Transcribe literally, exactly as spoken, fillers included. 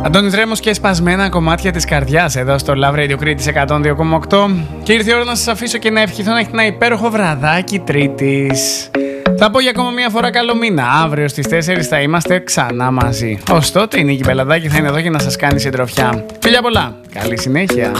Αντώνης Ρέμος και σπασμένα κομμάτια της καρδιάς εδώ στο Love Radio Κρήτης εκατόν δύο κόμμα οκτώ. Και ήρθε η ώρα να σας αφήσω και να ευχηθώ να έχετε ένα υπέροχο βραδάκι Τρίτης. Θα πω για ακόμα μια φορά καλό μήνα. Αύριο στις τέσσερις θα είμαστε ξανά μαζί. Ως τότε η Νίκη Μπελαδάκη θα είναι εδώ για να σας κάνει συντροφιά. Φιλιά πολλά. Καλή συνέχεια.